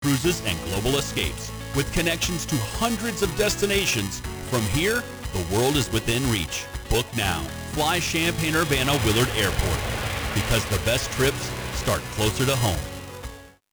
cruises and global escapes. With connections to hundreds of destinations, from here, the world is within reach. Book now. Fly Champaign-Urbana Willard Airport, because the best trips start closer to home.